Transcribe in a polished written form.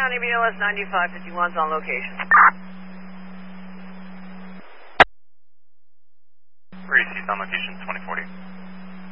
County BLS 9551's on location. Reese, he's on location 2040.